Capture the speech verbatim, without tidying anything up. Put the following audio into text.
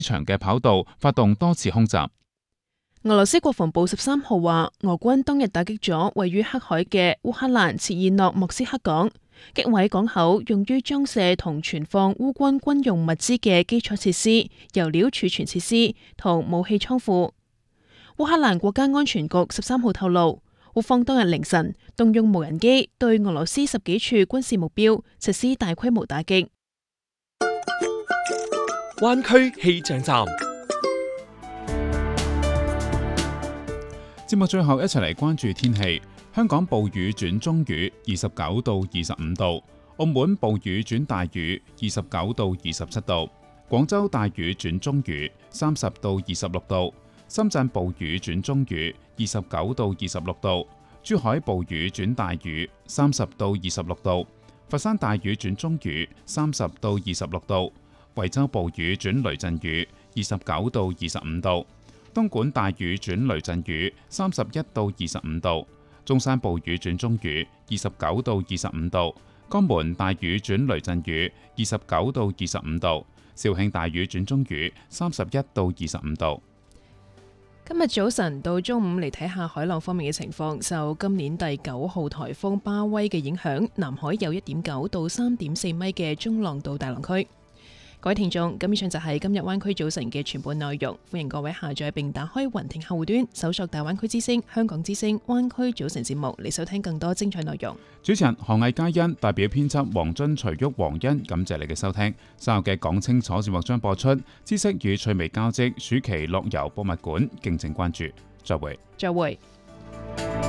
場嘅跑道發動多次空襲。 俄羅斯國防部十三號話，俄軍當日打擊咗位於黑海嘅烏克蘭切爾諾莫斯克港，擊毀港口用於裝卸同存放烏軍軍用物資嘅基礎設施、油料儲存設施同武器倉庫。烏克蘭國家安全局十三號透露，烏方當日凌晨動用無人機對俄羅斯十幾處軍事目標實施大規模打擊。 灣區氣象站。 節目最後一齊嚟關注天氣。香港暴雨轉中雨，二十九到二十五度；澳門暴雨轉大雨，二十九到二十七度；廣州大雨轉中雨，三十到二十六度；深圳暴雨轉中雨，二十九到二十六度；珠海暴雨轉大雨，三十到二十六度；佛山大雨轉中雨，三十到二十六度；惠州暴雨轉雷陣雨，二十九到二十五度。東莞大雨轉雷陣雨，三十一到二十五度；中山暴雨轉中雨，二十九到二十五度；江門大雨轉雷陣雨，二十九到二十五度；肇慶大雨轉中雨，三十一到二十五度。 今日早晨到中午嚟睇下海浪方面嘅情況，受今年第九號颱風巴威嘅影響，南海有一點九到三點四米嘅中浪到大浪區。各位聽眾，咁以上就係今日灣區早晨嘅全部內容，歡迎各位下載並打開雲聽客戶端，搜索大灣區之聲、香港之聲、灣區早晨節目嚟收聽更多精彩內容。 主持人何藝嘉欣，代表編輯黃津、徐旭、黃欣，感謝你嘅收聽。稍後嘅講清楚節目將播出，知識與趣味交織，暑期樂遊博物館，敬請關注。再會。 再會。